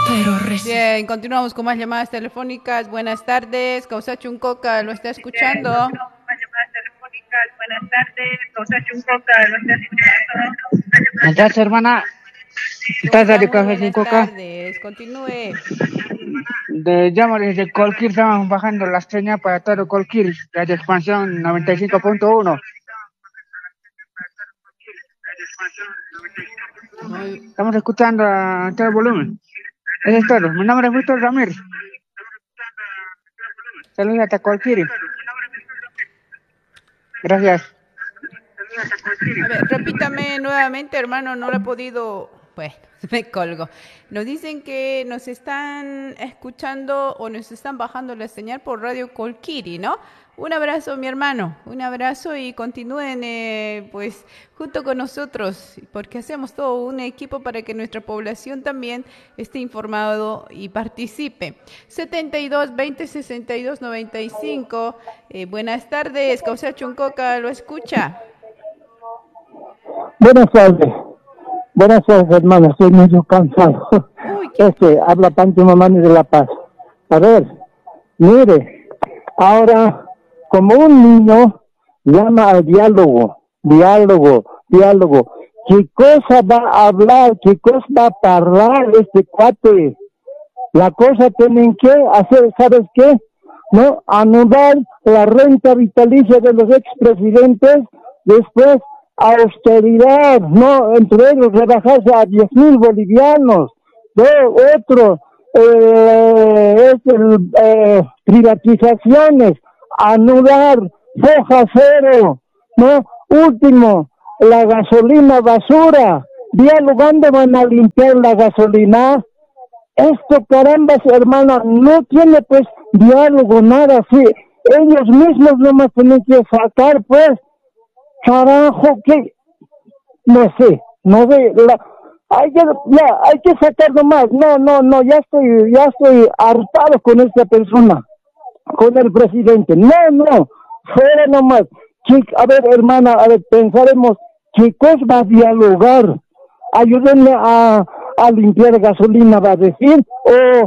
Bien, continuamos con más llamadas telefónicas. Buenas tardes, Causa Chuncoca, ¿lo está escuchando? Buenas tardes, Causa Chuncoca, ¿lo está escuchando? ¿Cómo estás, hermana? ¿Estás de Causa Chuncoca? Buenas tardes, continúe. Llamo desde Colquir, estamos bajando la señal para todo Colquir, radio expansión 95.1. Estamos escuchando a todo volumen. Eso es todo. Mi nombre es Víctor Ramírez. Saludos hasta Colquiri. Gracias. A ver, repítame nuevamente, hermano, no lo he podido... Bueno, me colgo. Nos dicen que nos están escuchando o nos están bajando la señal por Radio Colquiri, ¿no? Un abrazo, mi hermano, un abrazo y continúen pues junto con nosotros, porque hacemos todo un equipo para que nuestra población también esté informado y participe. 72 20 62 95. Buenas tardes, Causa Chuncoca, ¿lo escucha? Buenas tardes, hermano, estoy medio cansado. Habla Pancho Mamani de La Paz. A ver, mire, ahora, como un niño llama al diálogo. ¿Qué cosa va a hablar? ¿Qué cosa va a parlar este cuate? La cosa tienen que hacer, ¿sabes qué? ¿No? Anular la renta vitalicia de los expresidentes, después austeridad, ¿no? Entre ellos rebajarse a 10,000 bolivianos. Privatizaciones, anular, foja cero, ¿no? Último, la gasolina basura. Dialogando van a limpiar la gasolina. Esto, carambas, hermana, no tiene pues diálogo, nada así. Ellos mismos nomás tienen que sacar, pues, carajo, que no sé, no ve, hay que sacar nomás. No, ya estoy hartado con esta persona, con el presidente. No, fuera nomás. A ver, hermana, pensaremos, chicos, va a dialogar, ayúdenme a limpiar gasolina, va a decir, o